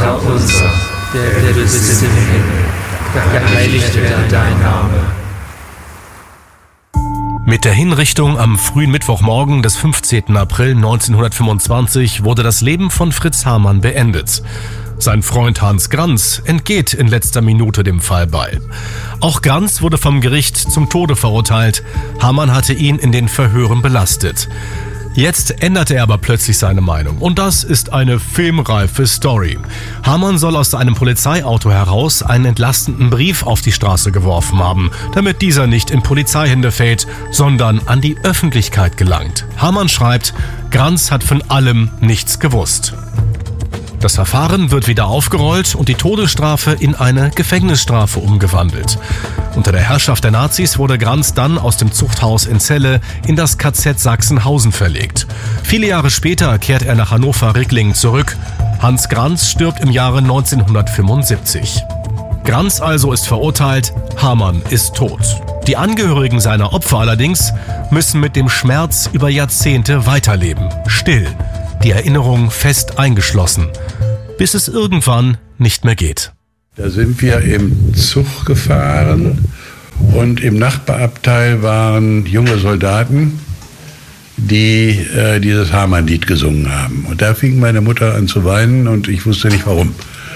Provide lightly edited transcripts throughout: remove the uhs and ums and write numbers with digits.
Vater unser, der du bist im Himmel, geheiligt werde dein Name. Mit der Hinrichtung am frühen Mittwochmorgen des 15. April 1925 wurde das Leben von Fritz Hamann beendet. Sein Freund Hans Granz entgeht in letzter Minute dem Fall bei. Auch Granz wurde vom Gericht zum Tode verurteilt. Hamann hatte ihn in den Verhören belastet. Jetzt änderte er aber plötzlich seine Meinung. Und das ist eine filmreife Story. Hamann soll aus einem Polizeiauto heraus einen entlastenden Brief auf die Straße geworfen haben, damit dieser nicht in Polizeihände fällt, sondern an die Öffentlichkeit gelangt. Hamann schreibt, Granz hat von allem nichts gewusst. Das Verfahren wird wieder aufgerollt und die Todesstrafe in eine Gefängnisstrafe umgewandelt. Unter der Herrschaft der Nazis wurde Granz dann aus dem Zuchthaus in Celle in das KZ Sachsenhausen verlegt. Viele Jahre später kehrt er nach Hannover-Ricklingen zurück. Hans Granz stirbt im Jahre 1975. Granz also ist verurteilt, Hamann ist tot. Die Angehörigen seiner Opfer allerdings müssen mit dem Schmerz über Jahrzehnte weiterleben. Still, die Erinnerung fest eingeschlossen, bis es irgendwann nicht mehr geht. Da sind wir im Zug gefahren und im Nachbarabteil waren junge Soldaten, die dieses Hamann-Lied gesungen haben. Und da fing meine Mutter an zu weinen und ich wusste nicht warum.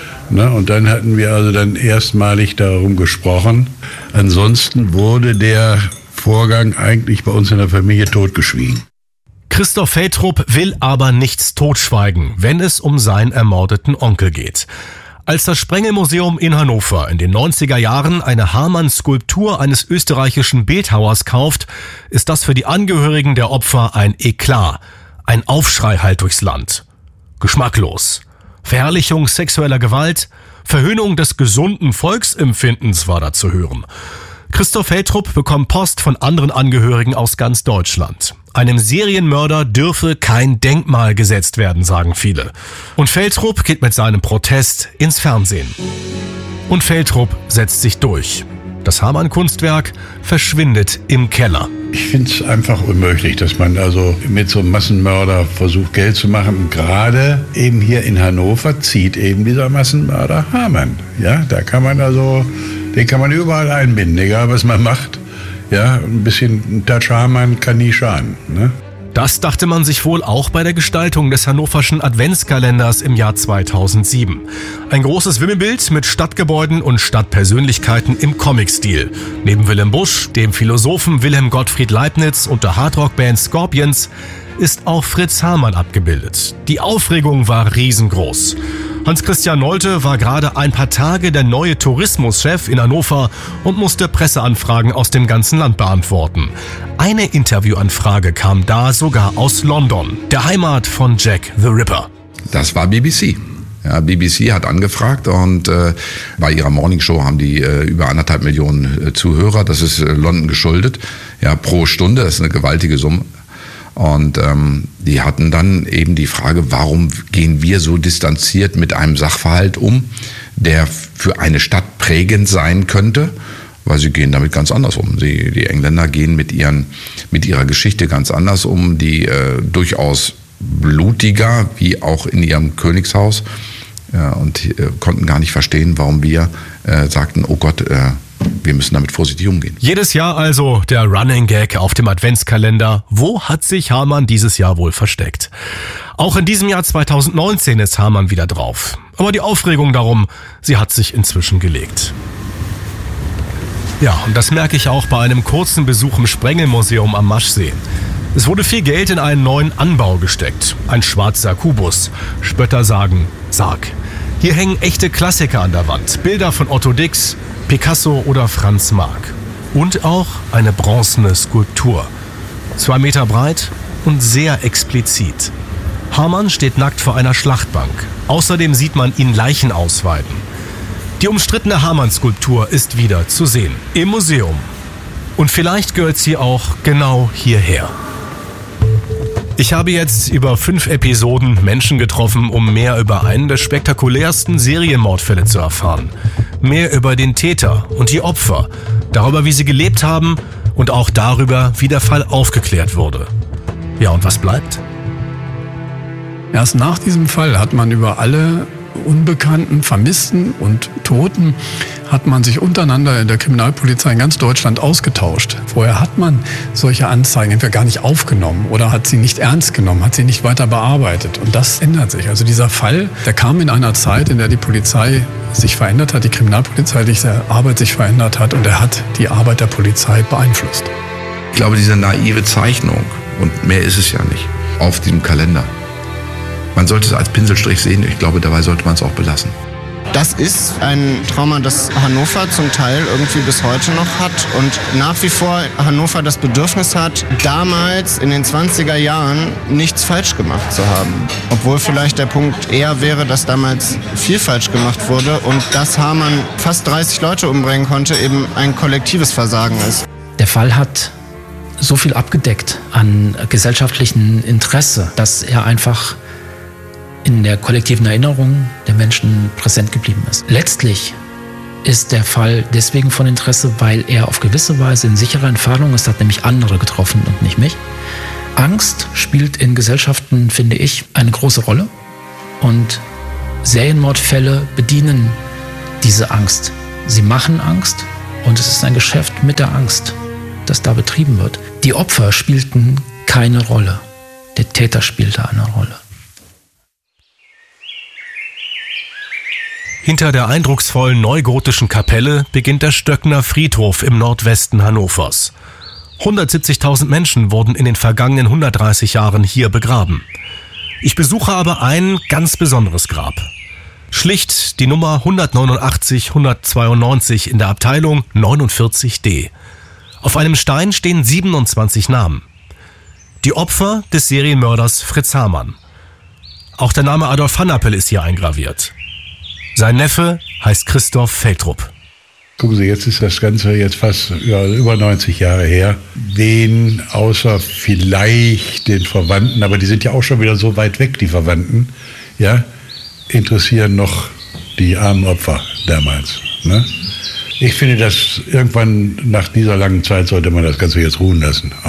Und dann hatten wir also dann erstmalig darum gesprochen. Ansonsten wurde der Vorgang eigentlich bei uns in der Familie totgeschwiegen. Christoph Veltrup will aber nichts totschweigen, wenn es um seinen ermordeten Onkel geht. Als das Sprengelmuseum in Hannover in den 90er Jahren eine Hamann-Skulptur eines österreichischen Bildhauers kauft, ist das für die Angehörigen der Opfer ein Eklat, ein Aufschrei halt durchs Land. Geschmacklos. Verherrlichung sexueller Gewalt, Verhöhnung des gesunden Volksempfindens war da zu hören. Christoph Veltrup bekommt Post von anderen Angehörigen aus ganz Deutschland. Einem Serienmörder dürfe kein Denkmal gesetzt werden, sagen viele. Und Veltrup geht mit seinem Protest ins Fernsehen. Und Veltrup setzt sich durch. Das Hamann-Kunstwerk verschwindet im Keller. Ich finde es einfach unmöglich, dass man also mit so einem Massenmörder versucht, Geld zu machen. Und gerade eben hier in Hannover zieht eben dieser Massenmörder Hamann. Ja, da kann man also, den kann man überall einbinden, egal was man macht. Ja, ein bisschen Touch Hamann kann nie schaden, ne? Das dachte man sich wohl auch bei der Gestaltung des hannoverschen Adventskalenders im Jahr 2007. Ein großes Wimmelbild mit Stadtgebäuden und Stadtpersönlichkeiten im Comic-Stil. Neben Wilhelm Busch, dem Philosophen Wilhelm Gottfried Leibniz und der Hardrock-Band Scorpions ist auch Fritz Hamann abgebildet. Die Aufregung war riesengroß. Hans-Christian Nolte war gerade ein paar Tage der neue Tourismuschef in Hannover und musste Presseanfragen aus dem ganzen Land beantworten. Eine Interviewanfrage kam da sogar aus London, der Heimat von Jack the Ripper. Das war BBC. Ja, BBC hat angefragt und bei ihrer Morningshow haben die über 1,5 Millionen Zuhörer. Das ist London geschuldet, ja, pro Stunde. Das ist eine gewaltige Summe. Und die hatten dann eben die Frage, warum gehen wir so distanziert mit einem Sachverhalt um, der für eine Stadt prägend sein könnte, weil sie gehen damit ganz anders um. Die Engländer gehen mit ihrer Geschichte ganz anders um, die durchaus blutiger, wie auch in ihrem Königshaus, und konnten gar nicht verstehen, warum wir sagten, oh Gott, wir müssen damit vorsichtig umgehen. Jedes Jahr also der Running Gag auf dem Adventskalender. Wo hat sich Hamann dieses Jahr wohl versteckt? Auch in diesem Jahr 2019 ist Hamann wieder drauf. Aber die Aufregung darum, sie hat sich inzwischen gelegt. Ja, und das merke ich auch bei einem kurzen Besuch im Sprengelmuseum am Maschsee. Es wurde viel Geld in einen neuen Anbau gesteckt. Ein schwarzer Kubus. Spötter sagen Sarg. Hier hängen echte Klassiker an der Wand. Bilder von Otto Dix, Picasso oder Franz Marc. Und auch eine bronzene Skulptur. 2 Meter breit und sehr explizit. Hamann steht nackt vor einer Schlachtbank. Außerdem sieht man ihn Leichen ausweiden. Die umstrittene Hamann-Skulptur ist wieder zu sehen. Im Museum. Und vielleicht gehört sie auch genau hierher. Ich habe jetzt über 5 Episoden Menschen getroffen, um mehr über einen der spektakulärsten Serienmordfälle zu erfahren. Mehr über den Täter und die Opfer, darüber, wie sie gelebt haben und auch darüber, wie der Fall aufgeklärt wurde. Ja, und was bleibt? Erst nach diesem Fall hat man über alle Unbekannten, Vermissten und Toten hat man sich untereinander in der Kriminalpolizei in ganz Deutschland ausgetauscht. Vorher hat man solche Anzeigen entweder gar nicht aufgenommen oder hat sie nicht ernst genommen, hat sie nicht weiter bearbeitet. Und das ändert sich. Also dieser Fall, der kam in einer Zeit, in der die Polizei sich verändert hat, die kriminalpolizeiliche Arbeit sich verändert hat, und er hat die Arbeit der Polizei beeinflusst. Ich glaube, diese naive Zeichnung, und mehr ist es ja nicht, auf diesem Kalender, man sollte es als Pinselstrich sehen. Ich glaube, dabei sollte man es auch belassen. Das ist ein Trauma, das Hannover zum Teil irgendwie bis heute noch hat und nach wie vor Hannover das Bedürfnis hat, damals in den 20er Jahren nichts falsch gemacht zu haben. Obwohl vielleicht der Punkt eher wäre, dass damals viel falsch gemacht wurde und dass Hamann fast 30 Leute umbringen konnte, eben ein kollektives Versagen ist. Der Fall hat so viel abgedeckt an gesellschaftlichem Interesse, dass er einfach in der kollektiven Erinnerung der Menschen präsent geblieben ist. Letztlich ist der Fall deswegen von Interesse, weil er auf gewisse Weise in sicherer Entfernung ist, hat nämlich andere getroffen und nicht mich. Angst spielt in Gesellschaften, finde ich, eine große Rolle. Und Serienmordfälle bedienen diese Angst. Sie machen Angst und es ist ein Geschäft mit der Angst, das da betrieben wird. Die Opfer spielten keine Rolle. Der Täter spielte eine Rolle. Hinter der eindrucksvollen neugotischen Kapelle beginnt der Stöckner Friedhof im Nordwesten Hannovers. 170.000 Menschen wurden in den vergangenen 130 Jahren hier begraben. Ich besuche aber ein ganz besonderes Grab. Schlicht die Nummer 189-192 in der Abteilung 49D. Auf einem Stein stehen 27 Namen. Die Opfer des Serienmörders Fritz Hamann. Auch der Name Adolf Hanapel ist hier eingraviert. Sein Neffe heißt Christoph Feldrup. Gucken Sie, jetzt ist das Ganze jetzt fast über 90 Jahre her. Wen außer vielleicht den Verwandten, aber die sind ja auch schon wieder so weit weg, die Verwandten, ja, interessieren noch die armen Opfer damals. Ne? Ich finde, dass irgendwann nach dieser langen Zeit sollte man das Ganze jetzt ruhen lassen.